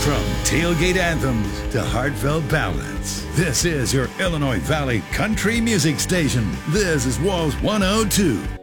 From tailgate anthems to heartfelt ballads, this is your Illinois Valley country music station. This is Walls 102.